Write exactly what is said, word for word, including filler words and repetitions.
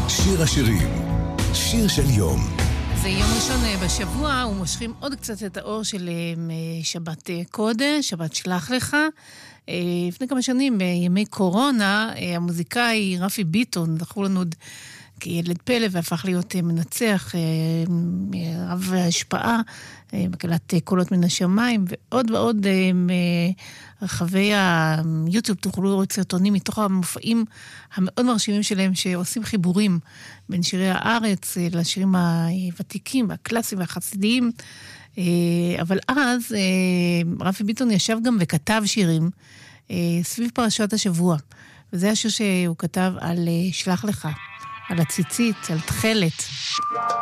שיר השירים, שיר של יום. זה יום ראשון בשבוע, ומושכים עוד קצת את האור של שבת קודש, שבת שלח לך. לפני כמה שנים, בימי קורונה, המוזיקאי רפי ביטון, זכור לנו עוד כילד פלא, והפך להיות מנצח, רב ההשפעה, מקהלת קולות מן השמיים, ועוד ועוד רחבי היוטיוב תוכלו לראות סרטונים מתוך המופעים המאוד מרשימים שלהם, שעושים חיבורים בין שירי הארץ לשירים הוותיקים, הקלאסיים והחסידיים. אבל אז רפי ביטון ישב גם וכתב שירים סביב פרשת השבוע, וזה השיר שהוא כתב על שלח לך, על הציצית, על תחלת.